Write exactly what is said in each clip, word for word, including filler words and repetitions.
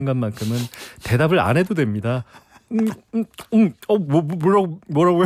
순간만큼은 대답을 안 해도 됩니다. 음, 음, 음, 어, 뭐, 뭐라고, 뭐라고요?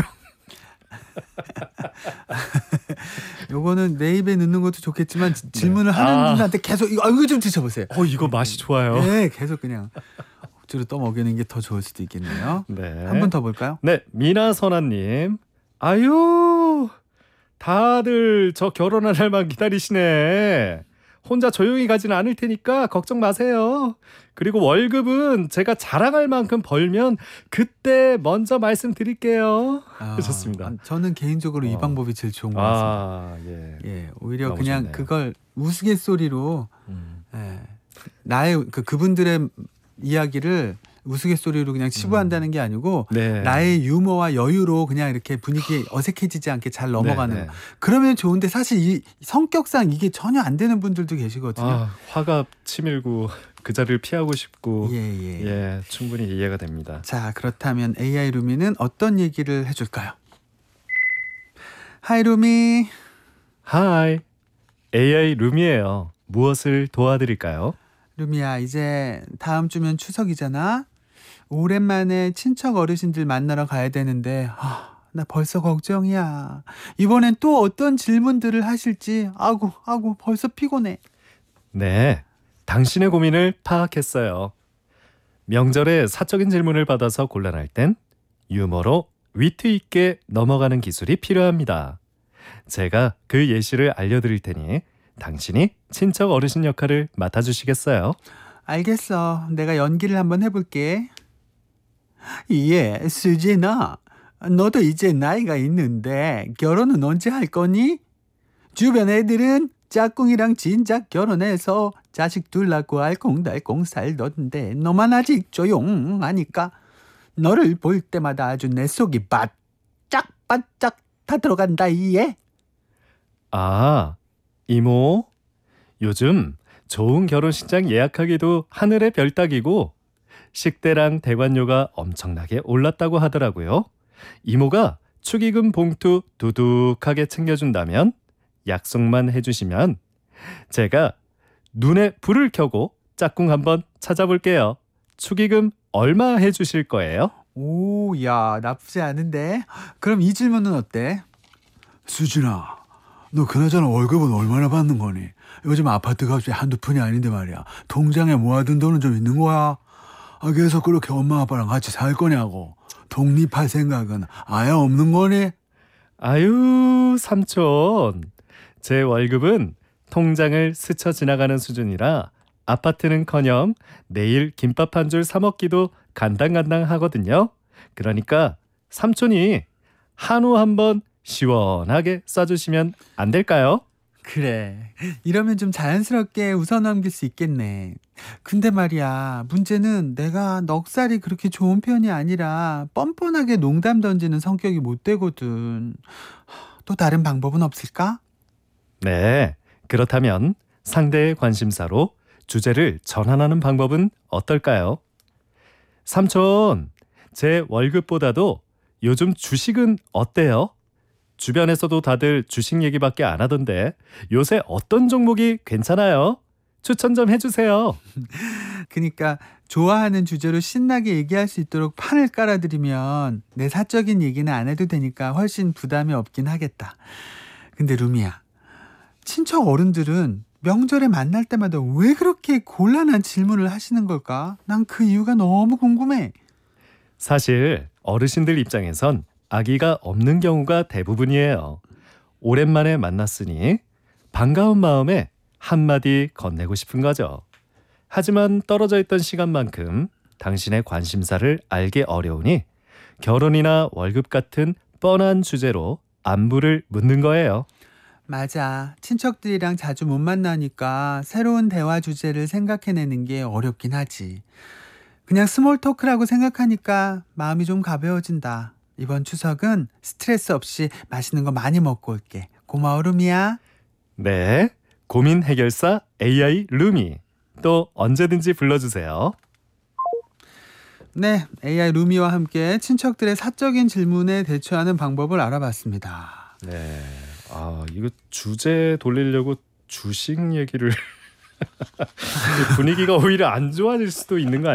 요거는 내 입에 넣는 것도 좋겠지만 지- 질문을 네. 하는 아. 분한테 계속 이거, 아, 이거 좀 드셔보세요. 어, 이거 맛이 좋아요. 네, 계속 그냥 억지로 떠먹이는 게 더 좋을 수도 있겠네요. 네. 한 번 더 볼까요? 네, 미나선아님. 아유, 다들 저 결혼할 날만 기다리시네. 혼자 조용히 가지는 않을 테니까 걱정 마세요. 그리고 월급은 제가 자랑할 만큼 벌면 그때 먼저 말씀드릴게요. 아, 하셨습니다. 저는 개인적으로 이 어. 방법이 제일 좋은 것 같습니다. 아, 예. 예, 오히려 너무 그냥 좋네요. 그걸 우스갯소리로 음. 예, 나의 그 그분들의 이야기를 우스갯소리로 그냥 치부한다는 게 아니고 네. 나의 유머와 여유로 그냥 이렇게 분위기 어색해지지 않게 잘 넘어가는 네, 네. 거. 그러면 좋은데 사실 이 성격상 이게 전혀 안 되는 분들도 계시거든요. 아, 화가 치밀고 그 자리를 피하고 싶고 예, 예. 예, 충분히 이해가 됩니다. 자, 그렇다면 에이아이 루미는 어떤 얘기를 해줄까요? 하이 루미. 하이, 에이아이 룸이에요. 무엇을 도와드릴까요? 루미야, 이제 다음 주면 추석이잖아. 오랜만에 친척 어르신들 만나러 가야 되는데 아, 나 벌써 걱정이야. 이번엔 또 어떤 질문들을 하실지 아구 아구 벌써 피곤해. 네, 당신의 고민을 파악했어요. 명절에 사적인 질문을 받아서 곤란할 땐 유머로 위트 있게 넘어가는 기술이 필요합니다. 제가 그 예시를 알려드릴 테니 당신이 친척 어르신 역할을 맡아주시겠어요? 알겠어. 내가 연기를 한번 해볼게. 예, 수진아. 너도 이제 나이가 있는데 결혼은 언제 할 거니? 주변 애들은 짝꿍이랑 진작 결혼해서 자식 둘 낳고 알콩달콩 살던데 너만 아직 조용하니까 너를 볼 때마다 아주 내 속이 바짝바짝 다 들어간다 이해? 아, 이모, 요즘 좋은 결혼식장 예약하기도 하늘의 별 따기고 식대랑 대관료가 엄청나게 올랐다고 하더라고요. 이모가 축의금 봉투 두둑하게 챙겨준다면 약속만 해주시면 제가 눈에 불을 켜고 짝꿍 한번 찾아볼게요. 축의금 얼마 해주실 거예요? 오, 야, 나쁘지 않은데. 그럼 이 질문은 어때? 수진아, 너 그나저나 월급은 얼마나 받는 거니? 요즘 아파트 값이 한두 푼이 아닌데 말이야. 통장에 모아둔 돈은 좀 있는 거야? 아, 계속 그렇게 엄마 아빠랑 같이 살 거냐고. 독립할 생각은 아예 없는 거니? 아유, 삼촌. 제 월급은 통장을 스쳐 지나가는 수준이라 아파트는커녕 내일 김밥 한 줄 사 먹기도 간당간당 하거든요. 그러니까 삼촌이 한우 한번 시원하게 쏴주시면 안 될까요? 그래. 이러면 좀 자연스럽게 웃어넘길 수 있겠네. 근데 말이야, 문제는 내가 넉살이 그렇게 좋은 편이 아니라 뻔뻔하게 농담 던지는 성격이 못 되거든. 또 다른 방법은 없을까? 네, 그렇다면 상대의 관심사로 주제를 전환하는 방법은 어떨까요? 삼촌, 제 월급보다도 요즘 주식은 어때요? 주변에서도 다들 주식 얘기밖에 안 하던데 요새 어떤 종목이 괜찮아요? 추천 좀 해주세요. 그러니까 좋아하는 주제로 신나게 얘기할 수 있도록 판을 깔아드리면 내 사적인 얘기는 안 해도 되니까 훨씬 부담이 없긴 하겠다. 근데 루미야, 친척 어른들은 명절에 만날 때마다 왜 그렇게 곤란한 질문을 하시는 걸까? 난 그 이유가 너무 궁금해. 사실 어르신들 입장에선 아기가 없는 경우가 대부분이에요. 오랜만에 만났으니 반가운 마음에 한마디 건네고 싶은 거죠. 하지만 떨어져 있던 시간만큼 당신의 관심사를 알기 어려우니 결혼이나 월급 같은 뻔한 주제로 안부를 묻는 거예요. 맞아. 친척들이랑 자주 못 만나니까 새로운 대화 주제를 생각해내는 게 어렵긴 하지. 그냥 스몰 토크라고 생각하니까 마음이 좀 가벼워진다. 이번 추석은 스트레스 없이 맛있는 거 많이 먹고 올게. 고마워, 루미야. 네, 고민 해결사 에이아이 루미. 또 언제든지 불러주세요. 네, 에이아이 루미와 함께 친척들의 사적인 질문에 대처하는 방법을 알아봤습니다. 네, 아 이거 주제 돌리려고 주식 얘기를 분위기가 오히려 안 좋아질 수도 있는 거